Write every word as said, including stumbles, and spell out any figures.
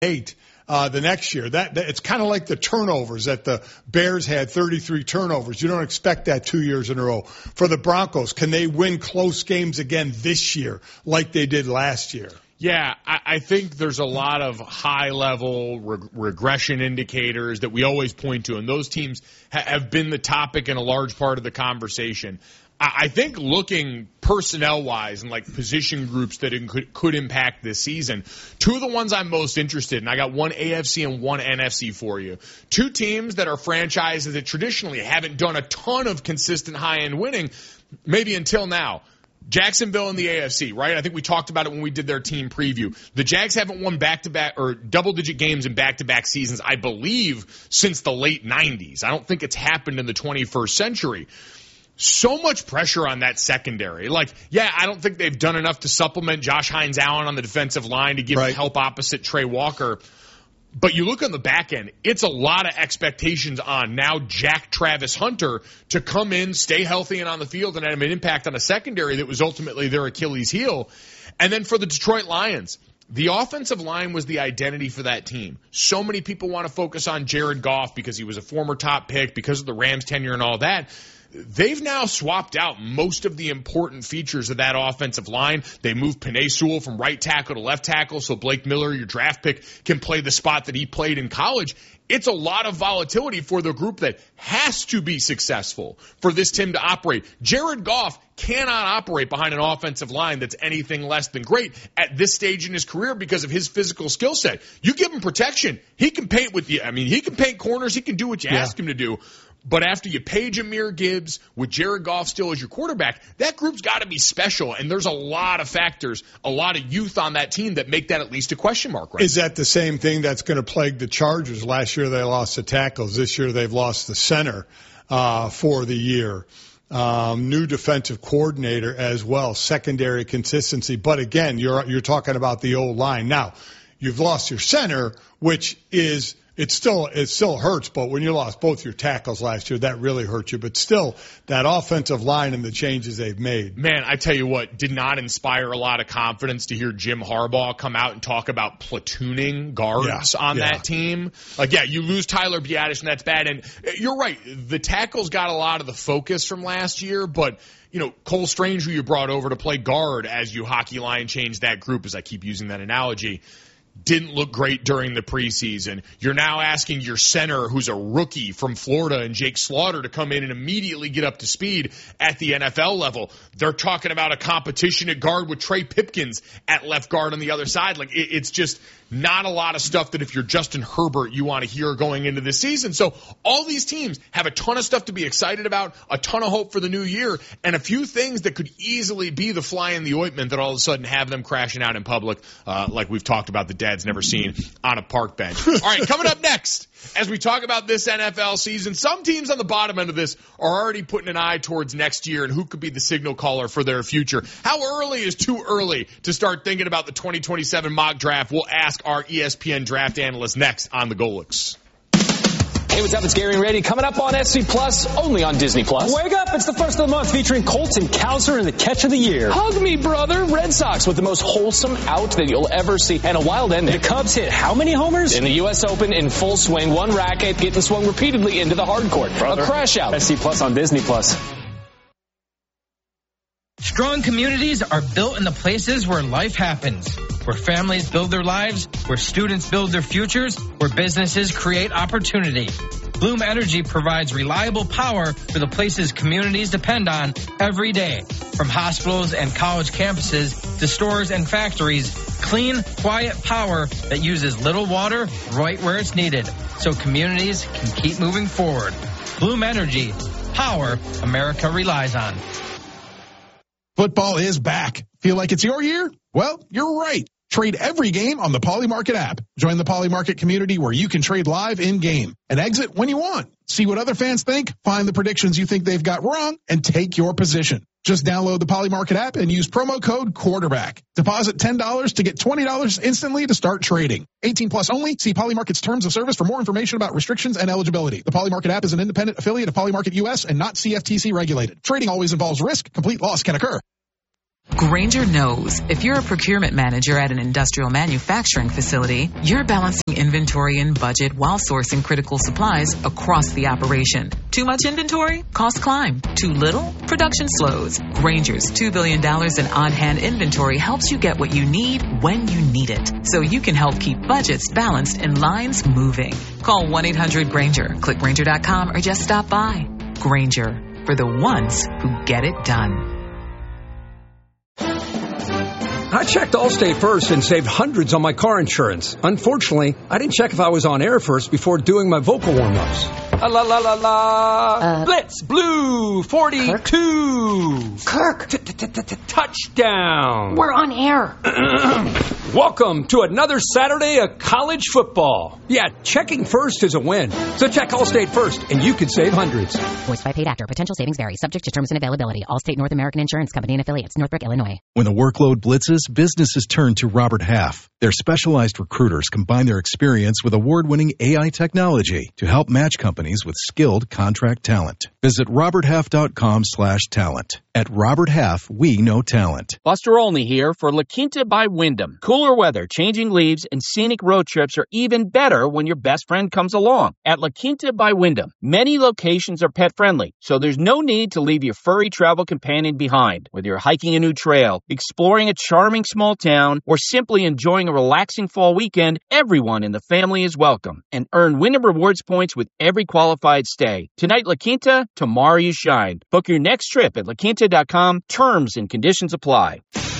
eight uh, the next year. That, that it's kind of like the turnovers that the Bears had, thirty-three turnovers. You don't expect that two years in a row. For the Broncos, can they win close games again this year like they did last year? Yeah, I, I think there's a lot of high-level reg- regression indicators that we always point to, and those teams ha- have been the topic and a large part of the conversation. I, I think looking personnel-wise and like position groups that it could, could impact this season, two of the ones I'm most interested in, I got one A F C and one N F C for you. Two teams that are franchises that traditionally haven't done a ton of consistent high-end winning, maybe until now. Jacksonville in the A F C, right? I think we talked about it when we did their team preview. The Jags haven't won back-to-back or double-digit games in back-to-back seasons, I believe, since the late nineties. I don't think it's happened in the twenty-first century. So much pressure on that secondary. Like, yeah, I don't think they've done enough to supplement Josh Hines-Allen on the defensive line to give right. help opposite Trey Walker. But you look on the back end, it's a lot of expectations on now Jack Travis Hunter to come in, stay healthy and on the field, and have an impact on a secondary that was ultimately their Achilles heel. And then for the Detroit Lions, the offensive line was the identity for that team. So many people want to focus on Jared Goff because he was a former top pick, because of the Rams tenure and all that. They've now swapped out most of the important features of that offensive line. They moved Penei Sewell from right tackle to left tackle so Blake Miller, your draft pick, can play the spot that he played in college. It's a lot of volatility for the group that has to be successful for this team to operate. Jared Goff cannot operate behind an offensive line that's anything less than great at this stage in his career because of his physical skill set. You give him protection, he can paint with you. I mean, he can paint corners, he can do what you yeah. ask him to do. But after you pay Jahmyr Gibbs with Jared Goff still as your quarterback, that group's got to be special. And there's a lot of factors, a lot of youth on that team that make that at least a question mark. Right? Is that the same thing that's going to plague the Chargers? Last year they lost the tackles. This year they've lost the center uh, for the year. Um, new defensive coordinator as well, secondary consistency. But again, you're you're talking about the old line. Now, you've lost your center, which is It still it still hurts, but when you lost both your tackles last year, that really hurt you. But still, that offensive line and the changes they've made. Man, I tell you what, did not inspire a lot of confidence to hear Jim Harbaugh come out and talk about platooning guards yeah, on yeah. that team. Like, yeah, you lose Tyler Biadasz, and that's bad. And you're right, the tackles got a lot of the focus from last year, but you know, Cole Strange, who you brought over to play guard as you hockey line changed that group, as I keep using that analogy, didn't look great during the preseason. You're now asking your center, who's a rookie from Florida, and Jake Slaughter, to come in and immediately get up to speed at the N F L level. They're talking about a competition at guard with Trey Pipkins at left guard on the other side. Like, it, it's just not a lot of stuff that if you're Justin Herbert, you want to hear going into this season. So all these teams have a ton of stuff to be excited about, a ton of hope for the new year, and a few things that could easily be the fly in the ointment that all of a sudden have them crashing out in public, uh, like we've talked about the dad's never seen on a park bench. All right, coming up next, as we talk about this N F L season, some teams on the bottom end of this are already putting an eye towards next year and who could be the signal caller for their future. How early is too early to start thinking about the twenty twenty-seven mock draft? We'll ask our E S P N draft analyst next on the Golix. Hey, what's up? It's Gary and Reddy coming up on S C Plus, only on Disney Plus. Wake up! It's the first of the month featuring Colton Cowser in the catch of the year. Hug me, brother. Red Sox with the most wholesome out that you'll ever see, and a wild ending. The Cubs hit how many homers? In the U S Open in full swing, one racket getting swung repeatedly into the hard court. Brother. A crash out. S C Plus on Disney Plus. Strong communities are built in the places where life happens, where families build their lives, where students build their futures, where businesses create opportunity. Bloom Energy provides reliable power for the places communities depend on every day. From hospitals and college campuses to stores and factories, clean, quiet power that uses little water right where it's needed, so communities can keep moving forward. Bloom Energy, power America relies on. Football is back. Feel like it's your year? Well, you're right. Trade every game on the Polymarket app. Join the Polymarket community where you can trade live in-game and exit when you want. See what other fans think, find the predictions you think they've got wrong, and take your position. Just download the Polymarket app and use promo code quarterback. Deposit ten dollars to get twenty dollars instantly to start trading. eighteen plus only. See Polymarket's terms of service for more information about restrictions and eligibility. The Polymarket app is an independent affiliate of Polymarket U S and not C F T C regulated. Trading always involves risk. Complete loss can occur. Grainger knows if you're a procurement manager at an industrial manufacturing facility, you're balancing inventory and budget while sourcing critical supplies across the operation. Too much inventory? Costs climb. Too little? Production slows. Grainger's two billion dollars in on-hand inventory helps you get what you need when you need it, so you can help keep budgets balanced and lines moving. Call one eight hundred Grainger, click Grainger dot com, or just stop by. Grainger, for the ones who get it done. I checked Allstate first and saved hundreds on my car insurance. Unfortunately, I didn't check if I was on air first before doing my vocal warm-ups. La la la la la. Uh, Blitz Blue forty-two. Kirk. Touchdown. We're on air. Welcome to another Saturday of college football. Yeah, checking first is a win. So check Allstate first, and you could save hundreds. Voiced by paid actor. Potential savings vary. Subject to terms and availability. Allstate North American Insurance Company and affiliates. Northbrook, Illinois. When the workload blitzes, businesses turn to Robert Half. Their specialized recruiters combine their experience with award-winning A I technology to help match companies with skilled contract talent. Visit robert half dot com slash talent. At Robert Half, we know talent. Buster Olney here for La Quinta by Wyndham. Cooler weather, changing leaves, and scenic road trips are even better when your best friend comes along. At La Quinta by Wyndham, many locations are pet-friendly, so there's no need to leave your furry travel companion behind. Whether you're hiking a new trail, exploring a charming small town, or simply enjoying a relaxing fall weekend, everyone in the family is welcome. And earn Wyndham Rewards points with every qualified stay. Tonight, La Quinta, tomorrow you shine. Book your next trip at la quinta dot com. Terms and conditions apply.